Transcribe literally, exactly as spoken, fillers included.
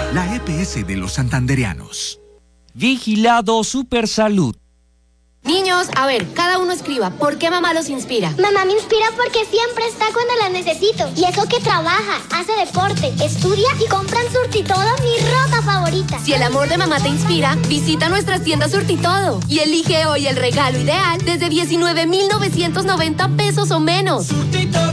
La E P S de los santandereanos. Vigilado Supersalud. Niños, a ver, cada uno escriba, ¿por qué mamá los inspira? Mamá me inspira porque siempre está cuando la necesito. Y eso que trabaja, hace deporte, estudia y compra en Surtitodo mi ropa favorita. Si el amor de mamá te inspira, visita nuestras tiendas Surtitodo y elige hoy el regalo ideal desde diecinueve mil novecientos noventa pesos o menos.